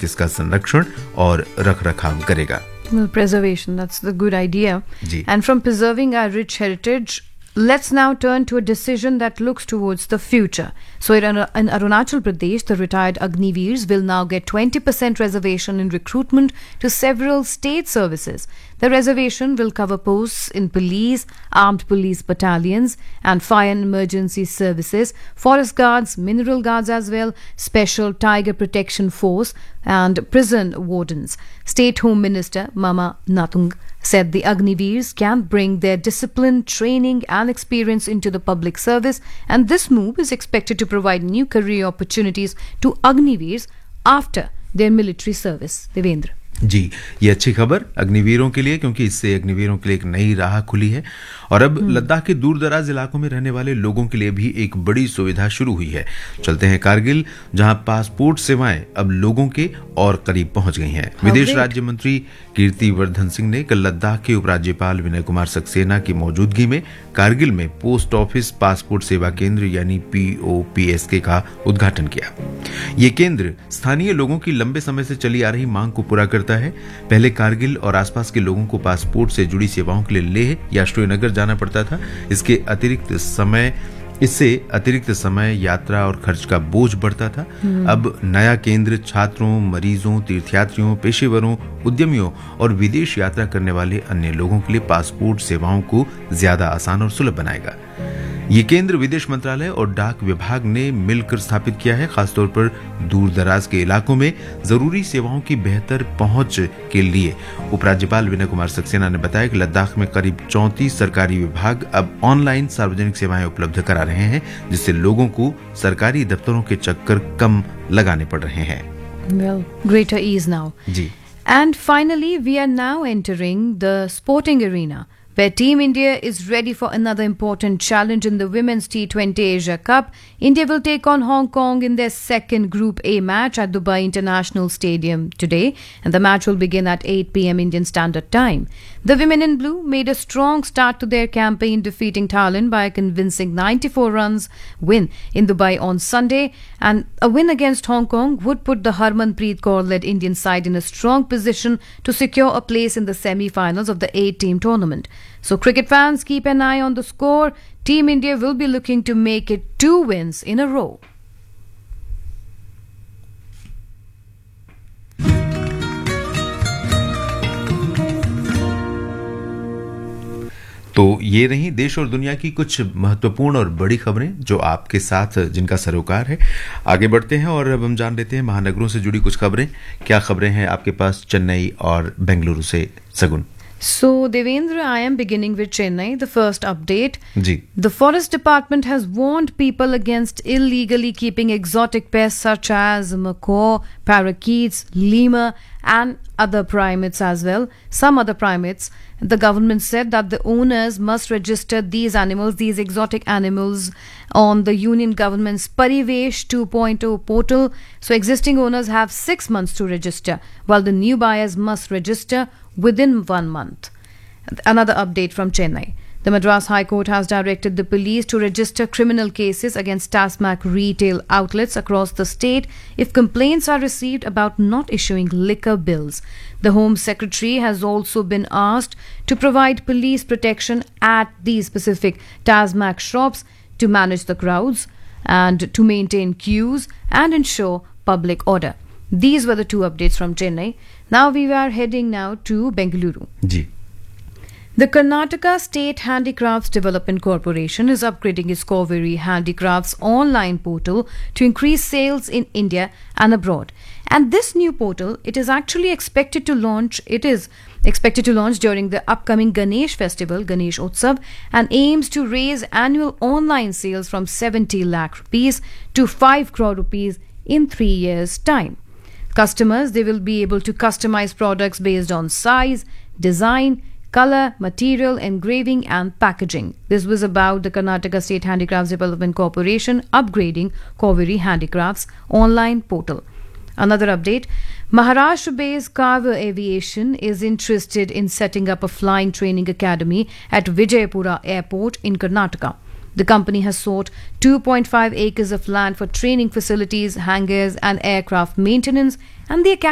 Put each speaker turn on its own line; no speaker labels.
सहित इसका संरक्षण और रखरखाव करेगा।
Well, preservation, that's the good idea.
Ji.
And from preserving our rich heritage, let's now turn to a decision that looks towards the future. So in Arunachal Pradesh, the retired Agniveers will now get 20% reservation in recruitment to several state services. The reservation will cover posts in police, armed police battalions, and fire and emergency services, forest guards, mineral guards as well, special tiger protection force, and prison wardens. State Home Minister Mama Natung said the Agniveers can bring their discipline, training, and experience into the public service, and this move is expected to provide new career opportunities to Agniveers after their military service. Devendra.
जी, ये अच्छी खबर अग्निवीरों के लिए, क्योंकि इससे अग्निवीरों के लिए एक नई राह खुली है और अब लद्दाख के दूर दराज इलाकों में रहने वाले लोगों के लिए भी एक बड़ी सुविधा शुरू हुई है। चलते हैं कारगिल, जहां पासपोर्ट सेवाएं अब लोगों के और करीब पहुंच गई हैं। विदेश राज्य मंत्री कीर्ति वर्धन सिंह ने कल लद्दाख के उपराज्यपाल विनय कुमार सक्सेना की मौजूदगी में कारगिल में पोस्ट ऑफिस पासपोर्ट सेवा केंद्र यानी POPSK का उद्घाटन किया। ये केंद्र स्थानीय लोगों की लंबे समय से चली आ रही मांग को पूरा करता है। पहले कारगिल और आसपास के लोगों को पासपोर्ट से जुड़ी सेवाओं के लिए लेह या श्रीनगर जाना पड़ता था। इससे अतिरिक्त समय, यात्रा और खर्च का बोझ बढ़ता था। अब नया केंद्र छात्रों, मरीजों, तीर्थयात्रियों, पेशेवरों, उद्यमियों और विदेश यात्रा करने वाले अन्य लोगों के लिए पासपोर्ट सेवाओं को ज्यादा आसान और सुलभ बनाएगा। ये केंद्र विदेश मंत्रालय और डाक विभाग ने मिलकर स्थापित किया है, खासतौर पर दूर दराज के इलाकों में जरूरी सेवाओं की बेहतर पहुंच के लिए। उपराज्यपाल विनय कुमार सक्सेना ने बताया कि लद्दाख में करीब 34 सरकारी विभाग अब ऑनलाइन सार्वजनिक सेवाएं उपलब्ध करा रहे हैं, जिससे लोगों को सरकारी दफ्तरों के चक्कर कम लगाने पड़ रहे हैं।
Well, greater ease now.
Ji.
And finally, we are now entering the sporting arena, where Team India is ready for another important challenge in the Women's T20 Asia Cup. India will take on Hong Kong in their second Group A match at Dubai International Stadium today, and the match will begin at 8 p.m. Indian Standard Time. The women in blue made a strong start to their campaign, defeating Thailand by a convincing 94 runs win in Dubai on Sunday, and a win against Hong Kong would put the Harmanpreet Kaur-led Indian side in a strong position to secure a place in the semi-finals of the 8-team tournament. So cricket fans, keep an eye on the score. Team India will be looking to make it 2 wins in a row.
तो ये रही देश और दुनिया की कुछ महत्वपूर्ण और बड़ी खबरें जो आपके साथ जिनका सरोकार है। आगे बढ़ते हैं और अब हम जान लेते हैं महानगरों से जुड़ी कुछ खबरें। क्या खबरें हैं आपके पास चेन्नई और बेंगलुरु से, सगुन?
So, Devendra, I am beginning with Chennai. The first update.
Ji.
The Forest Department has warned people against illegally keeping exotic pests such as macaw, parakeets, lemur, and other primates as well. Some other primates. The government said that the owners must register these exotic animals, on the Union Government's Parivesh 2.0 portal. So, existing owners have 6 months to register, while the new buyers must register within 1 month. Another update from Chennai. The Madras High Court has directed the police to register criminal cases against Tasmac retail outlets across the state if complaints are received about not issuing liquor bills. The Home Secretary has also been asked to provide police protection at these specific Tasmac shops to manage the crowds and to maintain queues and ensure public order. These were the 2 updates from Chennai. Now we are heading now to Bengaluru.
Ji.
The Karnataka State Handicrafts Development Corporation is upgrading its Kaveri Handicrafts online portal to increase sales in India and abroad. And this new portal, it is expected to launch during the upcoming Ganesh festival, Ganesh Utsav, and aims to raise annual online sales from 70 lakh rupees to 5 crore rupees in 3 years' time. Customers, they will be able to customize products based on size, design, color, material, engraving and packaging. This was about the Karnataka State Handicrafts Development Corporation upgrading Kaveri Handicrafts online portal. Another update, Maharashtra-based Carver Aviation is interested in setting up a flying training academy at Vijayapura Airport in Karnataka. The company has sought 2.5 acres of land for training facilities, hangars and aircraft maintenance, and the academy